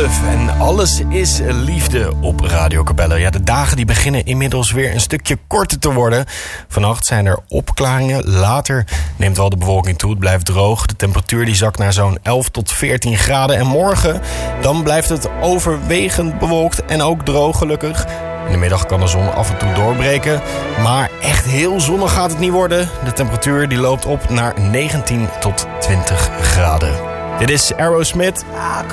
11 en alles is liefde op Radio Capelle. Ja, de dagen die beginnen inmiddels weer een stukje korter te worden. Vannacht zijn er opklaringen. Later neemt wel de bewolking toe. Het blijft droog. De temperatuur die zakt naar zo'n 11 tot 14 graden. En morgen dan blijft het overwegend bewolkt en ook droog gelukkig. In de middag kan de zon af en toe doorbreken. Maar echt heel zonnig gaat het niet worden. De temperatuur die loopt op naar 19 tot 20 graden. Dit is Aerosmith.